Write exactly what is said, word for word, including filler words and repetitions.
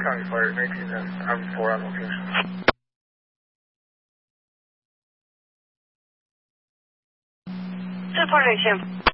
County Fire, nineteen and I'm four on location. Support H M.